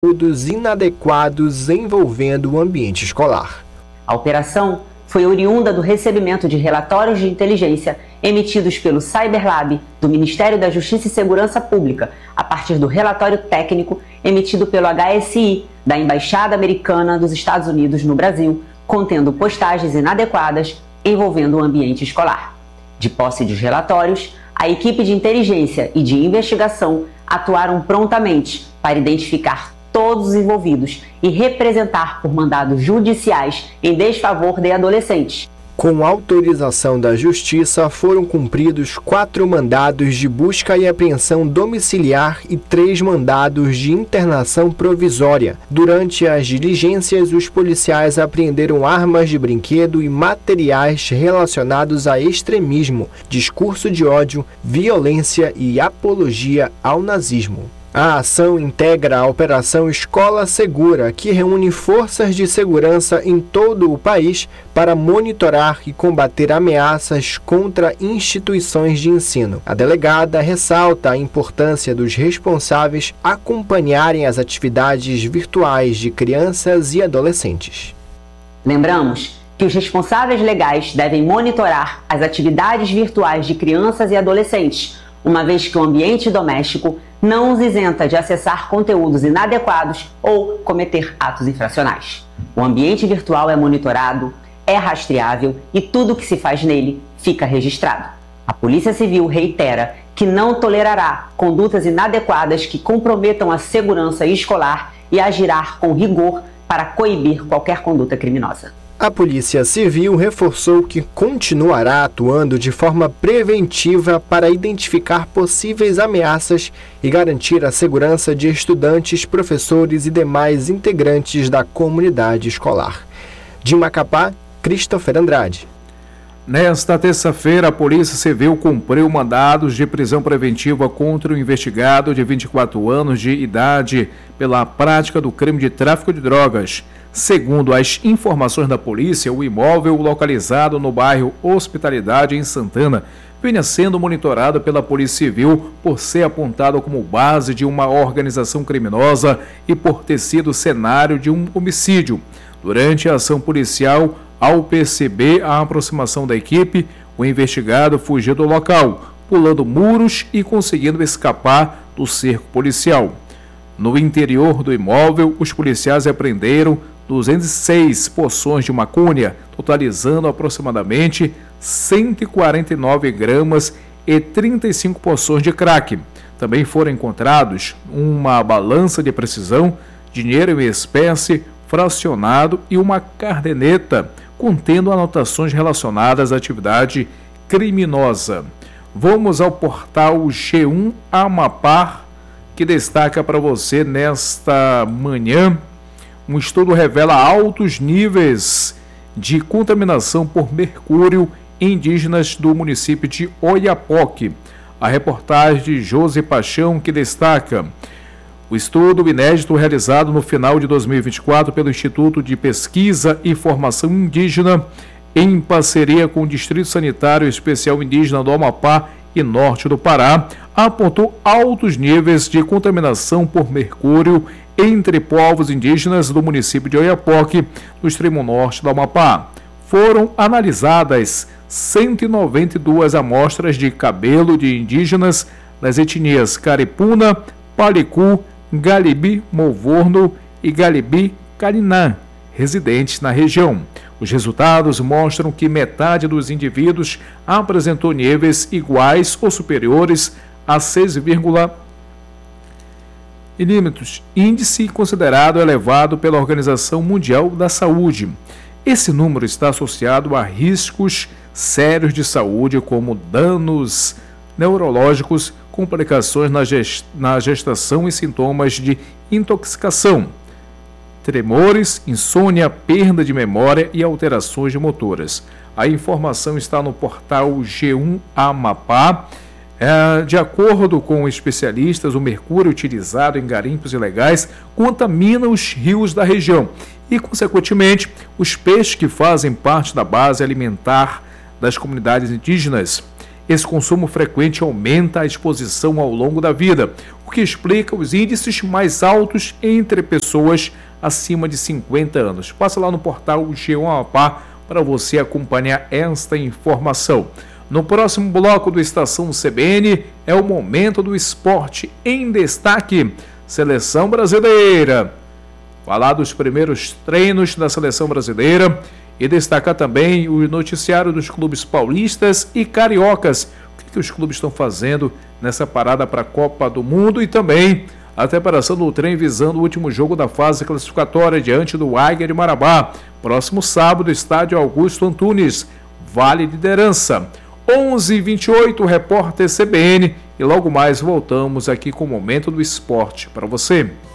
conteúdos inadequados envolvendo o ambiente escolar. A operação foi oriunda do recebimento de relatórios de inteligência emitidos pelo Cyberlab do Ministério da Justiça e Segurança Pública, a partir do relatório técnico emitido pelo HSI, da Embaixada Americana dos Estados Unidos no Brasil, contendo postagens inadequadas envolvendo o ambiente escolar. De posse dos relatórios, a equipe de inteligência e de investigação atuaram prontamente para identificar todos os envolvidos e representar por mandados judiciais em desfavor de adolescentes. Com autorização da Justiça, foram cumpridos 4 mandados de busca e apreensão domiciliar e 3 mandados de internação provisória. Durante as diligências, os policiais apreenderam armas de brinquedo e materiais relacionados a extremismo, discurso de ódio, violência e apologia ao nazismo. A ação integra a Operação Escola Segura, que reúne forças de segurança em todo o país para monitorar e combater ameaças contra instituições de ensino. A delegada ressalta a importância dos responsáveis acompanharem as atividades virtuais de crianças e adolescentes. Lembramos que os responsáveis legais devem monitorar as atividades virtuais de crianças e adolescentes, uma vez que o ambiente doméstico não os isenta de acessar conteúdos inadequados ou cometer atos infracionais. O ambiente virtual é monitorado, é rastreável e tudo o que se faz nele fica registrado. A Polícia Civil reitera que não tolerará condutas inadequadas que comprometam a segurança escolar e agirá com rigor para coibir qualquer conduta criminosa. A Polícia Civil reforçou que continuará atuando de forma preventiva para identificar possíveis ameaças e garantir a segurança de estudantes, professores e demais integrantes da comunidade escolar. De Macapá, Christopher Andrade. Nesta terça-feira, a Polícia Civil cumpriu mandados de prisão preventiva contra o investigado de 24 anos de idade pela prática do crime de tráfico de drogas. Segundo as informações da polícia, o imóvel localizado no bairro Hospitalidade, em Santana, vinha sendo monitorado pela Polícia Civil por ser apontado como base de uma organização criminosa e por ter sido cenário de um homicídio. Durante a ação policial, ao perceber a aproximação da equipe, o investigado fugiu do local, pulando muros e conseguindo escapar do cerco policial. No interior do imóvel, os policiais apreenderam 206 porções de maconha, totalizando aproximadamente 149 gramas e 35 porções de crack. Também foram encontrados uma balança de precisão, dinheiro em espécie, fracionado e uma caderneta contendo anotações relacionadas à atividade criminosa. Vamos ao portal G1 Amapá, que destaca para você nesta manhã. Um estudo revela altos níveis de contaminação por mercúrio em indígenas do município de Oiapoque. A reportagem de José Paixão, que destaca o estudo inédito realizado no final de 2024 pelo Instituto de Pesquisa e Formação Indígena, em parceria com o Distrito Sanitário Especial Indígena do Amapá e Norte do Pará, apontou altos níveis de contaminação por mercúrio entre povos indígenas do município de Oiapoque, no extremo norte do Amapá. Foram analisadas 192 amostras de cabelo de indígenas das etnias Caripuna, Palicu, Galibi Movorno e Galibi Carinã, residentes na região. Os resultados mostram que metade dos indivíduos apresentou níveis iguais ou superiores a 6 milímetros, índice considerado elevado pela Organização Mundial da Saúde. Esse número está associado a riscos sérios de saúde, como danos neurológicos, complicações na gestação e sintomas de intoxicação, tremores, insônia, perda de memória e alterações motoras. A informação está no portal G1 Amapá. De acordo com especialistas, o mercúrio utilizado em garimpos ilegais contamina os rios da região e, consequentemente, os peixes que fazem parte da base alimentar das comunidades indígenas. esse consumo frequente aumenta a exposição ao longo da vida, o que explica os índices mais altos entre pessoas acima de 50 anos. Passa lá no portal G1 Amapá para você acompanhar esta informação. No próximo bloco do Estação CBN é o momento do esporte em destaque. Seleção brasileira. Falar dos primeiros treinos da seleção brasileira e destacar também o noticiário dos clubes paulistas e cariocas. O que os clubes estão fazendo nessa parada para a Copa do Mundo e também a preparação do trem visando o último jogo da fase classificatória diante do Águia de Marabá. Próximo sábado, estádio Augusto Antunes, Vale Liderança. 11h28, repórter CBN, e logo mais voltamos aqui com o Momento do Esporte para você.